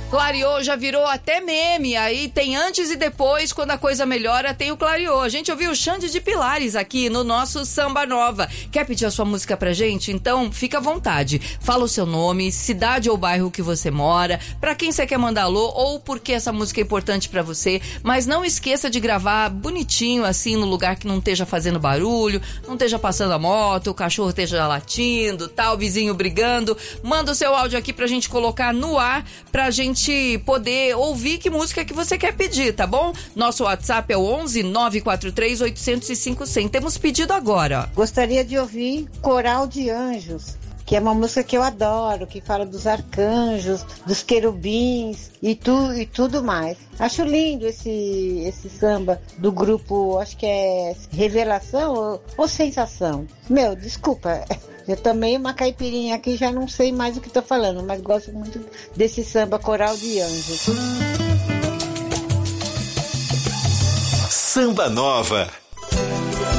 Clareou já virou até meme, aí tem antes e depois, quando a coisa melhora, tem o Clareou. A gente ouviu o Xande de Pilares aqui no nosso Samba Nova. Quer pedir a sua música pra gente? Então, fica à vontade. Fala o seu nome, cidade ou bairro que você mora, pra quem você quer mandar alô ou porque essa música é importante pra você. Mas não esqueça de gravar bonitinho, assim, no lugar que não esteja fazendo barulho, não esteja passando a moto, o cachorro esteja latindo, tá, o vizinho brigando. Manda o seu áudio aqui pra gente colocar no ar, pra gente poder ouvir que música que você quer pedir, tá bom? Nosso WhatsApp é o 11 943 805 100. Temos pedido agora, ó. Gostaria de ouvir Coral de Anjos, que é uma música que eu adoro, que fala dos arcanjos, dos querubins e tudo mais. Acho lindo esse samba do grupo, acho que é Revelação ou Sensação. Meu, desculpa, eu tomei uma caipirinha aqui, já não sei mais o que tô falando, mas gosto muito desse samba Coral de Anjos. Samba Nova.